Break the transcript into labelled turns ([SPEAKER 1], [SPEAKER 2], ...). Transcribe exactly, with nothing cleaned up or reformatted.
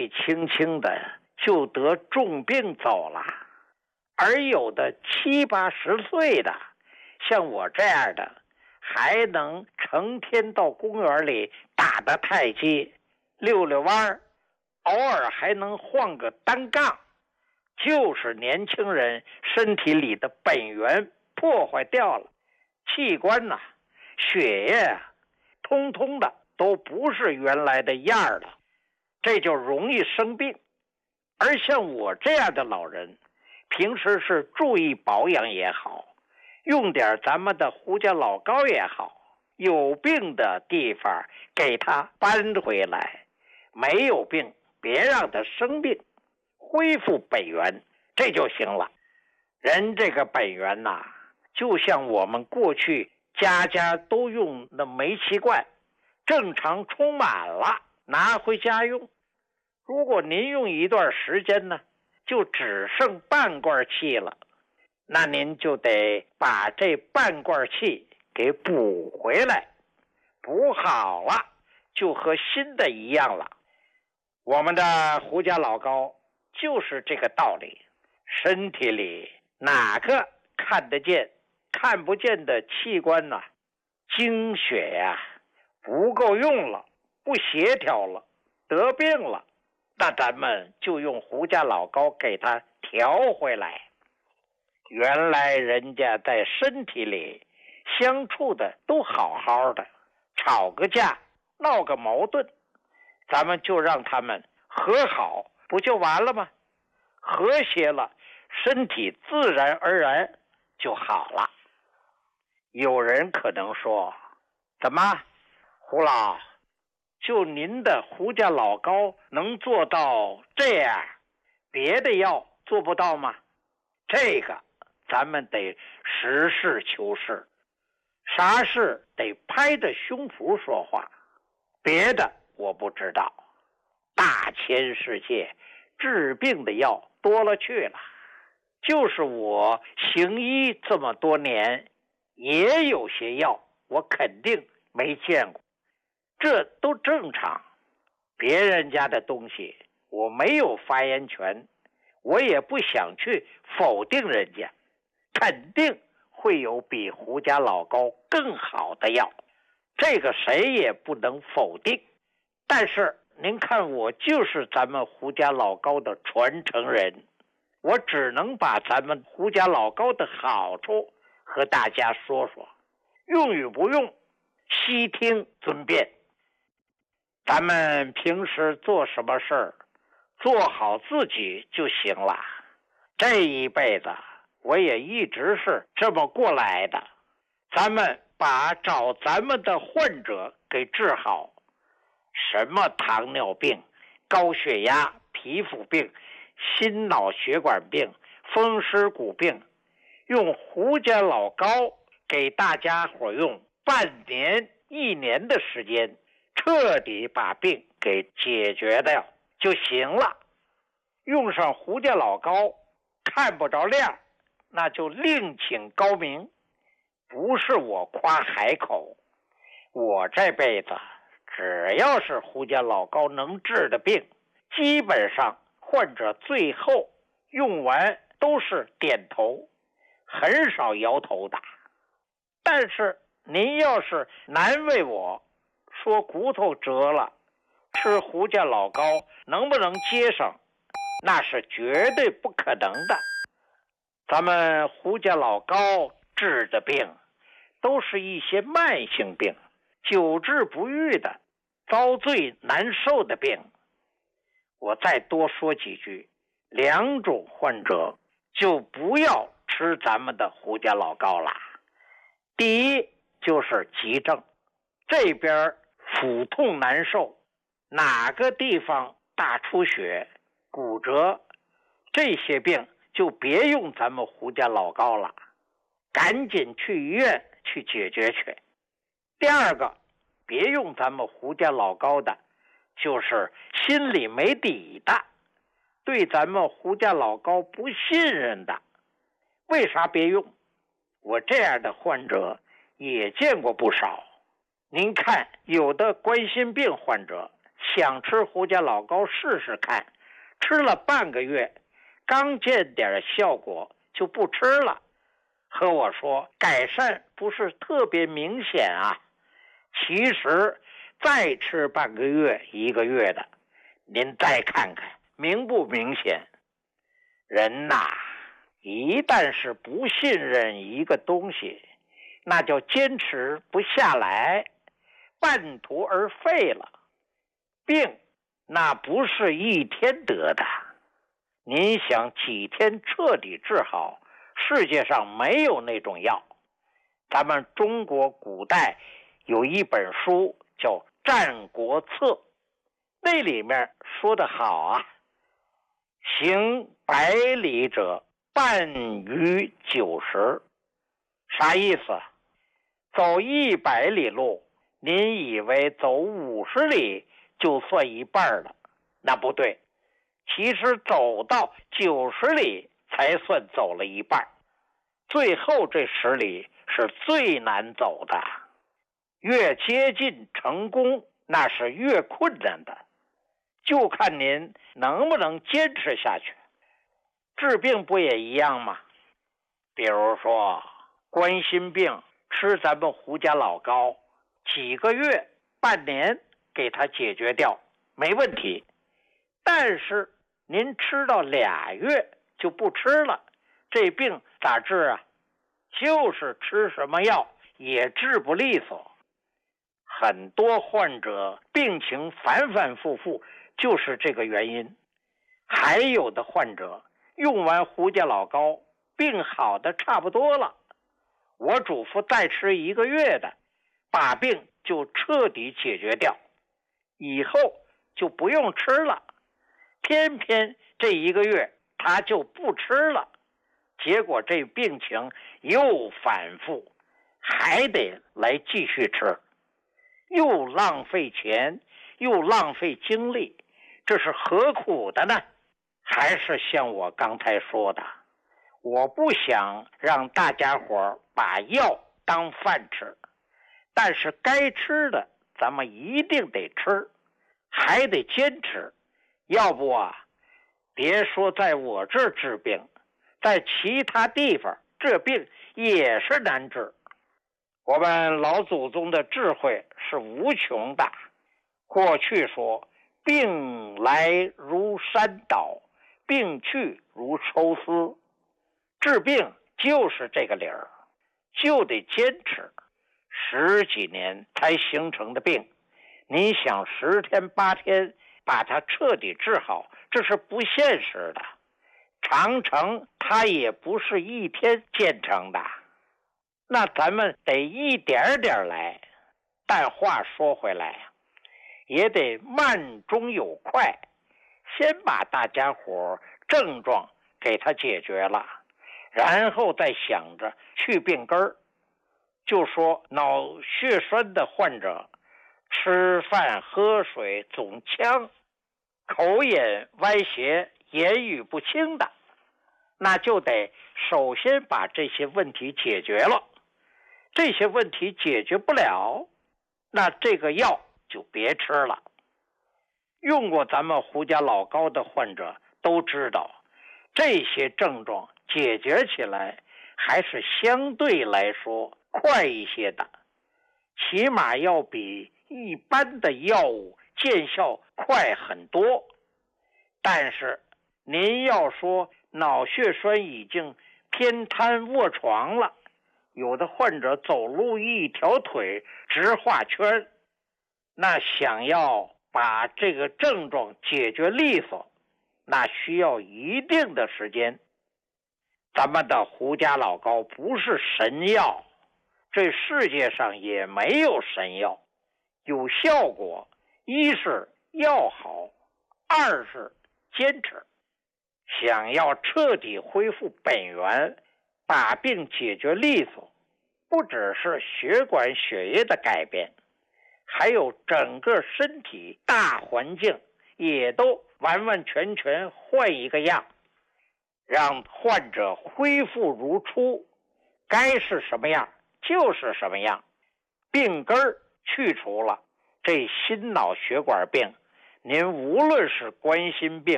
[SPEAKER 1] 轻轻的就得重病走了，而有的七八十岁的，像我这样的，还能成天到公园里打打太极、溜溜弯，偶尔还能晃个单杠，就是年轻人身体里的本源破坏掉了，器官呐、啊、血液啊，通通的都不是原来的样了，这就容易生病。而像我这样的老人，平时是注意保养也好，用点咱们的胡家老膏也好，有病的地方给他搬回来，没有病别让他生病，恢复本源，这就行了。人这个本源呐、啊，就像我们过去家家都用的煤气罐，正常充满了拿回家用。如果您用一段时间呢，就只剩半罐气了，那您就得把这半罐气给补回来，补好了就和新的一样了。我们的胡家老膏就是这个道理，身体里哪个看得见看不见的器官呢、啊，精血呀、啊、不够用了，不协调了，得病了，那咱们就用胡家老膏给它调回来。原来人家在身体里相处的都好好的，吵个架闹个矛盾，咱们就让他们和好，不就完了吗？和谐了，身体自然而然就好了。有人可能说，怎么胡老，就您的胡家老膏能做到这样，别的药做不到吗？这个咱们得实事求是，啥事得拍着胸脯说话，别的我不知道。大千世界治病的药多了去了，就是我行医这么多年，也有些药我肯定没见过，这都正常。别人家的东西我没有发言权，我也不想去否定人家，肯定会有比胡家老膏更好的药，这个谁也不能否定。但是您看，我就是咱们胡家老膏的传承人，我只能把咱们胡家老膏的好处和大家说说，用与不用悉听尊便。咱们平时做什么事儿，做好自己就行了。这一辈子我也一直是这么过来的，咱们把找咱们的患者给治好，什么糖尿病、高血压、皮肤病、心脑血管病、风湿骨病，用胡家老膏给大家伙用半年一年的时间，彻底把病给解决掉就行了。用上胡家老膏看不着亮，那就另请高明。不是我夸海口，我这辈子只要是胡家老膏能治的病，基本上患者最后用完都是点头，很少摇头的。但是您要是难为我，说骨头折了，吃胡家老膏能不能接上，那是绝对不可能的。咱们胡家老膏治的病都是一些慢性病，久治不愈的，遭罪难受的病。我再多说几句，两种患者就不要吃咱们的胡家老膏了。第一就是急症，这边腹痛难受，哪个地方大出血、骨折，这些病就别用咱们胡家老膏了，赶紧去医院去解决去。第二个，别用咱们胡家老膏的，就是心里没底的，对咱们胡家老膏不信任的。为啥别用？我这样的患者也见过不少。您看，有的冠心病患者想吃胡家老膏试试看，吃了半个月，刚见点效果就不吃了，和我说改善不是特别明显啊。其实再吃半个月一个月的，您再看看明不明显。人呐，一旦是不信任一个东西，那就坚持不下来，半途而废了。病那不是一天得的，您想几天彻底治好，世界上没有那种药。咱们中国古代有一本书叫《战国策》，那里面说得好啊，行百里者半于九十。啥意思？走一百里路，您以为走五十里就算一半了，那不对，其实走到九十里才算走了一半，最后这十里是最难走的，越接近成功那是越困难的，就看您能不能坚持下去。治病不也一样吗？比如说冠心病，吃咱们胡家老膏，几个月半年给它解决掉没问题，但是您吃到俩月就不吃了，这病咋治啊？就是吃什么药也治不利索。很多患者病情反反复复就是这个原因。还有的患者用完胡家老膏，病好的差不多了，我嘱咐再吃一个月的，把病就彻底解决掉，以后就不用吃了。偏偏这一个月他就不吃了，结果这病情又反复，还得来继续吃，又浪费钱又浪费精力，这是何苦的呢？还是像我刚才说的，我不想让大家伙把药当饭吃，但是该吃的咱们一定得吃，还得坚持。要不啊，别说在我这儿治病，在其他地方这病也是难治。我们老祖宗的智慧是无穷的，过去说病来如山倒，病去如抽丝，治病就是这个理儿，就得坚持。十几年才形成的病，你想十天八天把它彻底治好，这是不现实的。长城它也不是一天建成的，那咱们得一点点来。但话说回来，也得慢中有快，先把大家伙症状给它解决了，然后再想着去病根儿。就说脑血栓的患者，吃饭喝水总呛，口眼歪斜，言语不清的，那就得首先把这些问题解决了。这些问题解决不了，那这个药就别吃了。用过咱们胡家老膏的患者都知道，这些症状解决起来还是相对来说快一些的，起码要比一般的药物见效快很多。但是您要说脑血栓已经偏瘫卧床了，有的患者走路一条腿直画圈，那想要把这个症状解决利索，那需要一定的时间。咱们的胡家老膏不是神药，这世界上也没有神药。有效果，一是药好，二是坚持。想要彻底恢复本源，把病解决利索，不只是血管血液的改变，还有整个身体大环境也都完完全全换一个样，让患者恢复如初，该是什么样就是什么样。病根儿去除了，这心脑血管病您无论是冠心病